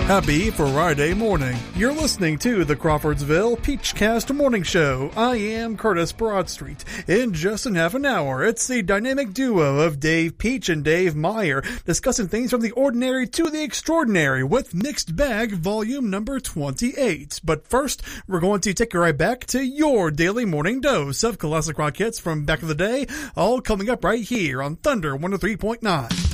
Happy Friday morning. You're listening to the Crawfordsville Peachcast Morning Show. I am Curtis Broadstreet. In just in half an hour, it's the dynamic duo of Dave Peach and Dave Meyer discussing things from the ordinary to the extraordinary with Mixed Bag Volume number 28. But first, we're going to take you right back to your daily morning dose of classic rock hits from back in the day, all coming up right here on Thunder 103.9.